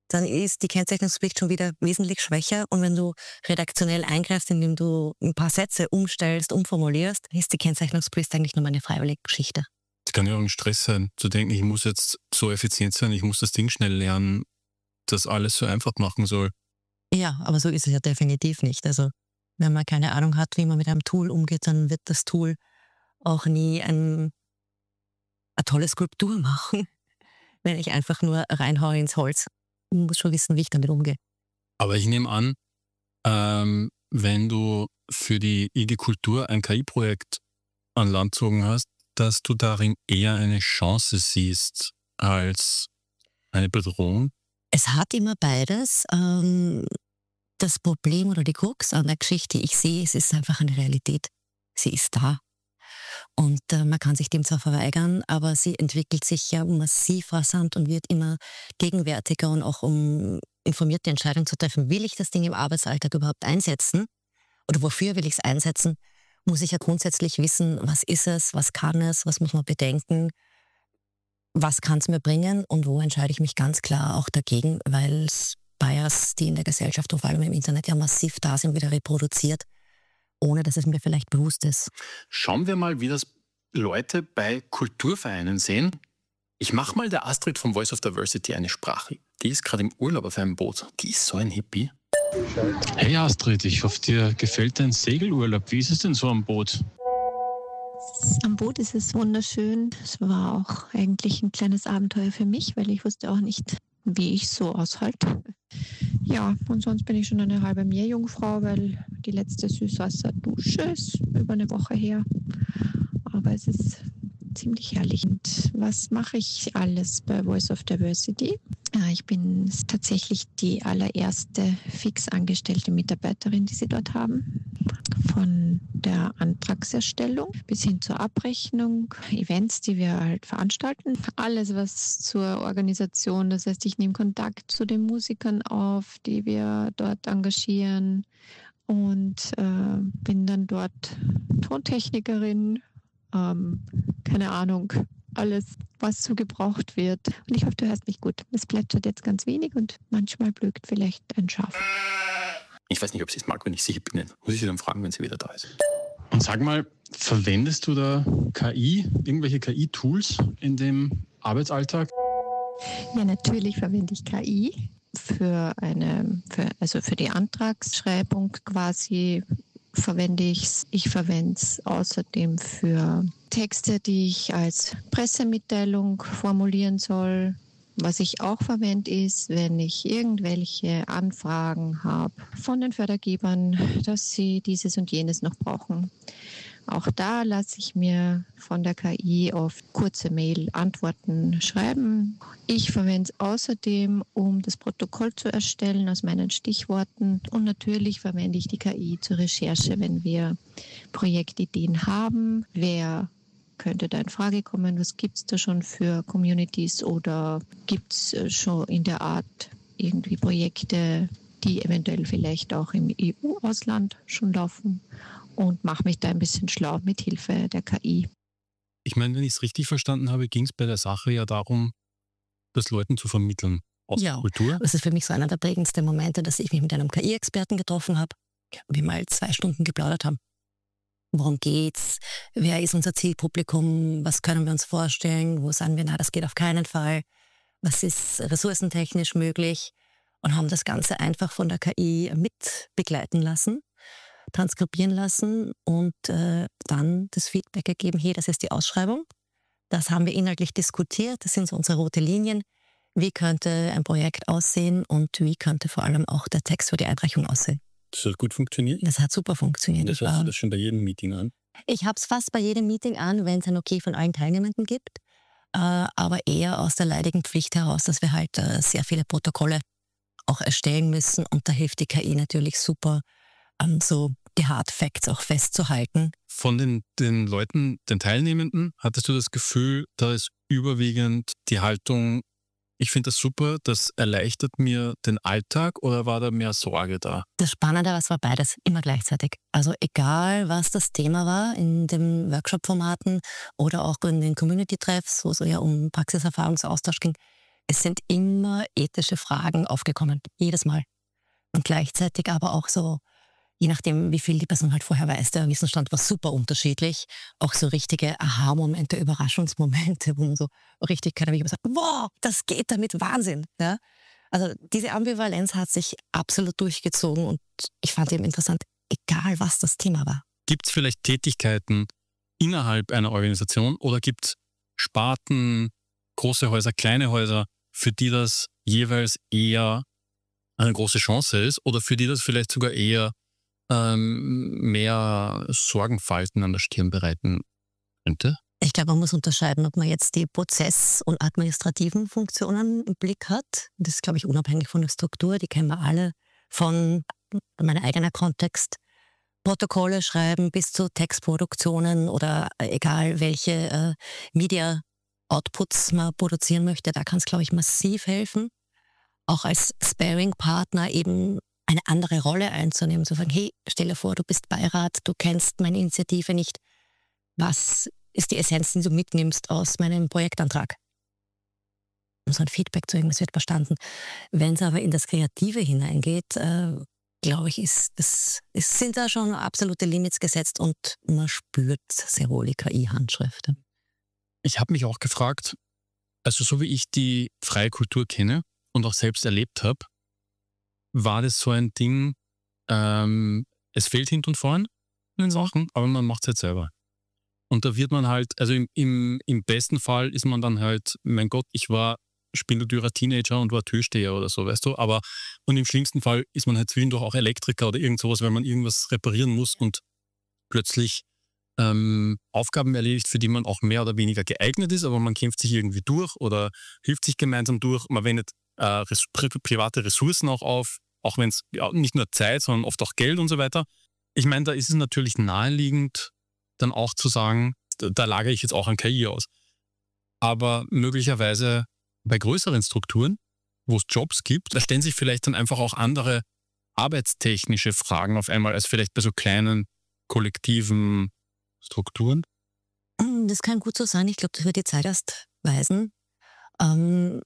dann ist die Kennzeichnungspflicht schon wieder wesentlich schwächer. Und wenn du redaktionell eingreifst, indem du ein paar Sätze umstellst, umformulierst, ist die Kennzeichnungspflicht eigentlich nur mal eine freiwillige Geschichte. Es kann ja auch ein Stress sein, zu denken, ich muss jetzt so effizient sein, ich muss das Ding schnell lernen, das alles so einfach machen soll. Ja, aber so ist es ja definitiv nicht. Also wenn man keine Ahnung hat, wie man mit einem Tool umgeht, dann wird das Tool auch nie ein, eine tolle Skulptur machen, wenn ich einfach nur reinhaue ins Holz. Ich muss schon wissen, wie ich damit umgehe. Aber ich nehme an, ähm, wenn du für die I G Kultur ein K I-Projekt an Land gezogen hast, dass du darin eher eine Chance siehst als eine Bedrohung? Es hat immer beides. Ähm, das Problem oder die Krux an der Geschichte, die ich sehe, es ist einfach eine Realität. Sie ist da. Und äh, man kann sich dem zwar verweigern, aber sie entwickelt sich ja massiv rasant und wird immer gegenwärtiger. Und auch um informierte Entscheidungen zu treffen, will ich das Ding im Arbeitsalltag überhaupt einsetzen? Oder wofür will ich es einsetzen? Muss ich ja grundsätzlich wissen, was ist es, was kann es, was muss man bedenken, was kann es mir bringen und wo entscheide ich mich ganz klar auch dagegen, weil Bias, die in der Gesellschaft und vor allem im Internet ja massiv da sind, wieder reproduziert, ohne dass es mir vielleicht bewusst ist. Schauen wir mal, wie das Leute bei Kulturvereinen sehen. Ich mache mal der Astrid vom Voice of Diversity eine Sprache. Die ist gerade im Urlaub auf einem Boot. Die ist so ein Hippie. Hey Astrid, ich hoffe, dir gefällt dein Segelurlaub. Wie ist es denn so am Boot? Am Boot ist es wunderschön. Es war auch eigentlich ein kleines Abenteuer für mich, weil ich wusste auch nicht, wie ich so aushalte. Ja, und sonst bin ich schon eine halbe Meerjungfrau, weil die letzte Süßwasserdusche ist über eine Woche her. Aber es ist ziemlich herrlich. Und was mache ich alles bei Voice of Diversity? Ich bin tatsächlich die allererste fix angestellte Mitarbeiterin, die sie dort haben. Von der Antragserstellung bis hin zur Abrechnung, Events, die wir halt veranstalten. Alles, was zur Organisation, das heißt, ich nehme Kontakt zu den Musikern auf, die wir dort engagieren und äh, bin dann dort Tontechnikerin, ähm, keine Ahnung, alles, was so gebraucht wird. Und ich hoffe, du hörst mich gut. Es plätschert jetzt ganz wenig und manchmal blökt vielleicht ein Schaf. Ich weiß nicht, ob sie es mag, wenn ich sie hier bin. Muss ich sie dann fragen, wenn sie wieder da ist. Und sag mal, verwendest du da K I, irgendwelche K I-Tools in dem Arbeitsalltag? Ja, natürlich verwende ich K I für eine, für, also für die Antragsschreibung quasi verwende ich es. Ich verwende es außerdem für Texte, die ich als Pressemitteilung formulieren soll. Was ich auch verwende, ist, wenn ich irgendwelche Anfragen habe von den Fördergebern, dass sie dieses und jenes noch brauchen. Auch da lasse ich mir von der K I auf kurze Mail Antworten schreiben. Ich verwende es außerdem, um das Protokoll zu erstellen aus meinen Stichworten. Und natürlich verwende ich die K I zur Recherche, wenn wir Projektideen haben. Wer könnte da in Frage kommen? Was gibt es da schon für Communities oder gibt es schon in der Art irgendwie Projekte, die eventuell vielleicht auch im E U-Ausland schon laufen? Und mache mich da ein bisschen schlau mit Hilfe der K I. Ich meine, wenn ich es richtig verstanden habe, ging es bei der Sache ja darum, das Leuten zu vermitteln aus ja, der Kultur. Das ist für mich so einer der prägendsten Momente, dass ich mich mit einem K I-Experten getroffen habe, wir mal zwei Stunden geplaudert haben. Worum geht's? Wer ist unser Zielpublikum? Was können wir uns vorstellen? Wo sagen wir, na, das geht auf keinen Fall? Was ist ressourcentechnisch möglich? Und haben das Ganze einfach von der K I mit begleiten lassen, transkribieren lassen und äh, dann das Feedback gegeben, hey, das ist die Ausschreibung. Das haben wir inhaltlich diskutiert, das sind so unsere rote Linien. Wie könnte ein Projekt aussehen und wie könnte vor allem auch der Text für die Einreichung aussehen? Das hat gut funktioniert? Das hat super funktioniert. Das hast du das schon bei jedem Meeting an? Ich habe es fast bei jedem Meeting an, wenn es ein Okay von allen Teilnehmenden gibt, äh, aber eher aus der leidigen Pflicht heraus, dass wir halt äh, sehr viele Protokolle auch erstellen müssen und da hilft die K I natürlich super, um so die Hard Facts auch festzuhalten. Von den, den Leuten, den Teilnehmenden, hattest du das Gefühl, da ist überwiegend die Haltung, ich finde das super, das erleichtert mir den Alltag, oder war da mehr Sorge da? Das Spannende war, es war beides immer gleichzeitig. Also egal, was das Thema war in den Workshop-Formaten oder auch in den Community-Treffs, wo es ja um Praxiserfahrungsaustausch ging, es sind immer ethische Fragen aufgekommen, jedes Mal. Und gleichzeitig aber auch so, je nachdem, wie viel die Person halt vorher weiß, der Wissensstand war super unterschiedlich, auch so richtige Aha-Momente, Überraschungsmomente, wo man so richtig keiner wie sagt, wow, das geht damit, Wahnsinn. Ja? Also diese Ambivalenz hat sich absolut durchgezogen und ich fand eben interessant, egal was das Thema war. Gibt es vielleicht Tätigkeiten innerhalb einer Organisation oder gibt es Sparten, große Häuser, kleine Häuser, für die das jeweils eher eine große Chance ist oder für die das vielleicht sogar eher ähm, mehr Sorgenfalten an der Stirn bereiten könnte? Ich glaube, man muss unterscheiden, ob man jetzt die Prozess- und administrativen Funktionen im Blick hat. Das ist, glaube ich, unabhängig von der Struktur. Die kennen wir alle von meinem eigenen Kontext. Protokolle schreiben bis zu Textproduktionen oder egal welche äh, Media-Outputs man produzieren möchte. Da kann es, glaube ich, massiv helfen. Auch als Sparing-Partner eben eine andere Rolle einzunehmen. Zu sagen, hey, stell dir vor, du bist Beirat, du kennst meine Initiative nicht. Was ist die Essenz, die du mitnimmst aus meinem Projektantrag? So ein Feedback zu irgendwas wird verstanden. Wenn es aber in das Kreative hineingeht, äh, glaube ich, ist das, es sind da schon absolute Limits gesetzt und man spürt sehr wohl die K I-Handschriften. Ich habe mich auch gefragt, also so wie ich die freie Kultur kenne und auch selbst erlebt habe, war das so ein Ding, ähm, es fehlt hinten und vorn in den Sachen, aber man macht es halt selber. Und da wird man halt, also im, im, im besten Fall ist man dann halt, mein Gott, ich war spindeldürrer Teenager und war Türsteher oder so, weißt du, aber und im schlimmsten Fall ist man halt zwischendurch auch Elektriker oder irgend sowas, weil man irgendwas reparieren muss und plötzlich ähm, Aufgaben erledigt, für die man auch mehr oder weniger geeignet ist, aber man kämpft sich irgendwie durch oder hilft sich gemeinsam durch, man wendet äh, res- pri- private Ressourcen auch auf, auch wenn es ja, nicht nur Zeit, sondern oft auch Geld und so weiter. Ich meine, da ist es natürlich naheliegend, dann auch zu sagen, da, da lagere ich jetzt auch an K I aus. Aber möglicherweise bei größeren Strukturen, wo es Jobs gibt, da stellen sich vielleicht dann einfach auch andere arbeitstechnische Fragen auf einmal, als vielleicht bei so kleinen kollektiven Strukturen. Das kann gut so sein. Ich glaube, das wird die Zeit erst weisen. Ähm,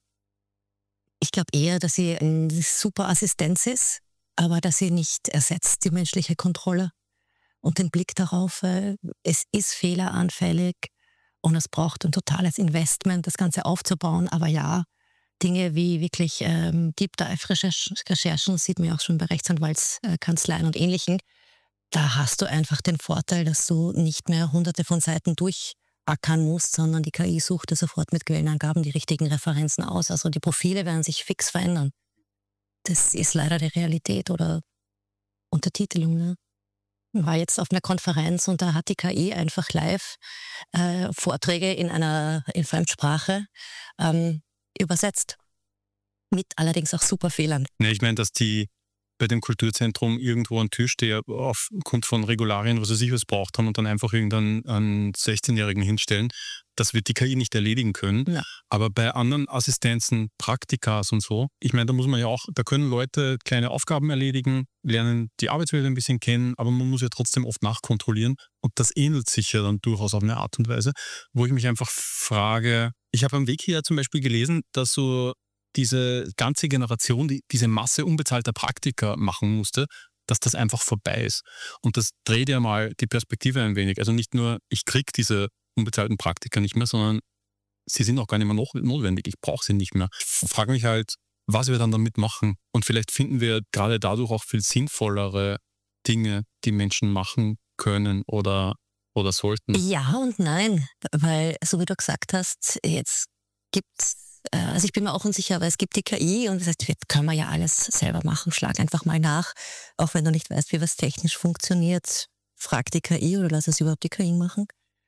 ich glaube eher, dass sie eine super Assistenz ist, aber dass sie nicht ersetzt die menschliche Kontrolle und den Blick darauf, äh, es ist fehleranfällig und es braucht ein totales Investment, das Ganze aufzubauen. Aber ja, Dinge wie wirklich ähm, Deep Dive Recherchen, sieht man auch schon bei Rechtsanwaltskanzleien und Ähnlichen, da hast du einfach den Vorteil, dass du nicht mehr hunderte von Seiten durchackern musst, sondern die K I sucht dir sofort mit Quellenangaben die richtigen Referenzen aus. Also die Profile werden sich fix verändern. Das ist leider die Realität oder Untertitelung. Ne? Ich war jetzt auf einer Konferenz und da hat die K I einfach live äh, Vorträge in einer in Fremdsprache ähm, übersetzt. Mit allerdings auch super Fehlern. Ja, ich meine, dass die bei dem Kulturzentrum irgendwo ein Türsteher aufgrund von Regularien, was sie sich was braucht haben und dann einfach irgendeinen einen sechzehnjährigen hinstellen, das wird die K I nicht erledigen können. Ja. Aber bei anderen Assistenzen, Praktikas und so, ich meine, da muss man ja auch, da können Leute kleine Aufgaben erledigen, lernen die Arbeitswelt ein bisschen kennen, aber man muss ja trotzdem oft nachkontrollieren und das ähnelt sich ja dann durchaus auf eine Art und Weise, wo ich mich einfach frage, ich habe am Weg hier zum Beispiel gelesen, dass so diese ganze Generation, die diese Masse unbezahlter Praktika machen musste, dass das einfach vorbei ist. Und das dreht ja mal die Perspektive ein wenig. Also nicht nur, ich kriege diese unbezahlten Praktika nicht mehr, sondern sie sind auch gar nicht mehr noch notwendig. Ich brauche sie nicht mehr. Ich frage mich halt, was wir dann damit machen. Und vielleicht finden wir gerade dadurch auch viel sinnvollere Dinge, die Menschen machen können oder, oder sollten. Ja und nein, weil, so wie du gesagt hast, jetzt gibt's Also ich bin mir auch unsicher, aber es gibt die K I und das heißt, jetzt können wir ja alles selber machen. Schlag einfach mal nach, auch wenn du nicht weißt, wie was technisch funktioniert. Frag die K I oder lass es überhaupt die K I machen.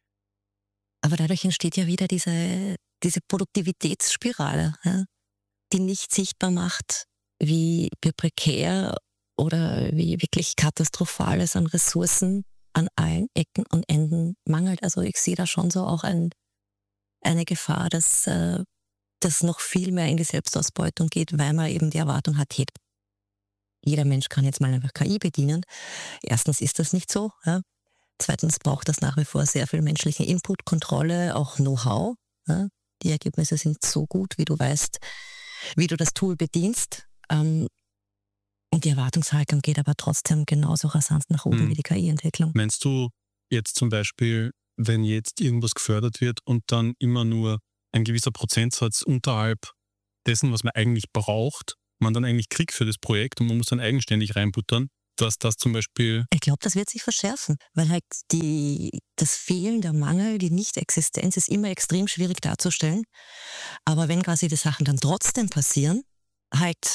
Aber dadurch entsteht ja wieder diese, diese Produktivitätsspirale, ja, die nicht sichtbar macht, wie prekär oder wie wirklich katastrophal es an Ressourcen an allen Ecken und Enden mangelt. Also ich sehe da schon so auch ein, eine Gefahr, dass äh, das noch viel mehr in die Selbstausbeutung geht, weil man eben die Erwartung hat, hey, jeder Mensch kann jetzt mal einfach K I bedienen. Erstens ist das nicht so. Ja. Zweitens braucht das nach wie vor sehr viel menschlichen Input, Kontrolle, auch Know-how. Ja. Die Ergebnisse sind so gut, wie du weißt, wie du das Tool bedienst. Ähm, und die Erwartungshaltung geht aber trotzdem genauso rasant nach oben hm. wie die K I-Entwicklung. Meinst du jetzt zum Beispiel, wenn jetzt irgendwas gefördert wird und dann immer nur ein gewisser Prozentsatz unterhalb dessen, was man eigentlich braucht, man dann eigentlich kriegt für das Projekt und man muss dann eigenständig reinbuttern, dass das zum Beispiel... Ich glaube, das wird sich verschärfen, weil halt die, das Fehlen, der Mangel, die Nicht-Existenz ist immer extrem schwierig darzustellen. Aber wenn quasi die Sachen dann trotzdem passieren, halt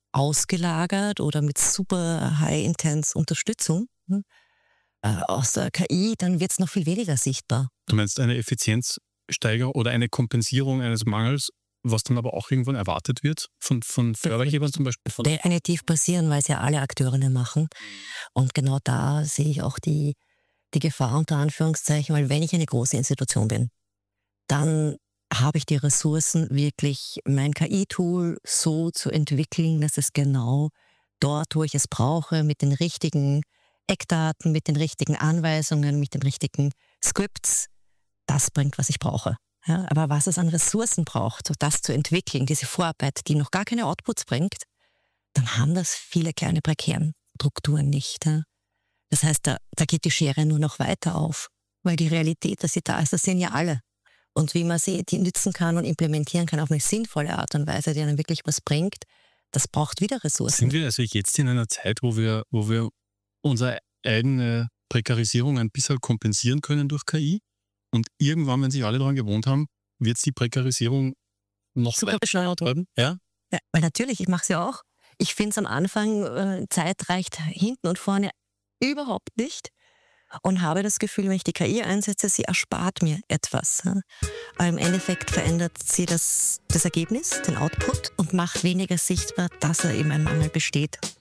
ausgelagert oder mit super high-intense Unterstützung ne, äh, aus der K I, dann wird es noch viel weniger sichtbar. Du meinst eine Effizienzsteigerung oder eine Kompensierung eines Mangels, was dann aber auch irgendwann erwartet wird von, von Fördergebern zum Beispiel? Von Definitiv passieren, weil es ja alle Akteurinnen machen. Und genau da sehe ich auch die, die Gefahr unter Anführungszeichen, weil wenn ich eine große Institution bin, dann habe ich die Ressourcen, wirklich mein K I-Tool so zu entwickeln, dass es genau dort, wo ich es brauche, mit den richtigen Eckdaten, mit den richtigen Anweisungen, mit den richtigen Scripts, das bringt, was ich brauche. Ja, aber was es an Ressourcen braucht, das zu entwickeln, diese Vorarbeit, die noch gar keine Outputs bringt, dann haben das viele kleine prekären Strukturen nicht. Ja. Das heißt, da, da geht die Schere nur noch weiter auf, weil die Realität, dass sie da ist, das sehen ja alle. Und wie man sie die nützen kann und implementieren kann auf eine sinnvolle Art und Weise, die dann wirklich was bringt, das braucht wieder Ressourcen. Sind wir also jetzt in einer Zeit, wo wir, wo wir unsere eigene Prekarisierung ein bisschen kompensieren können durch K I? Und irgendwann, wenn sich alle daran gewohnt haben, wird es die Prekarisierung noch super beschleunigt werden. Ja? Ja, weil natürlich, ich mache es ja auch. Ich finde es am Anfang, äh, Zeit reicht hinten und vorne überhaupt nicht. Und habe das Gefühl, wenn ich die K I einsetze, sie erspart mir etwas. Aber im Endeffekt verändert sie das, das Ergebnis, den Output und macht weniger sichtbar, dass er eben ein Mangel besteht.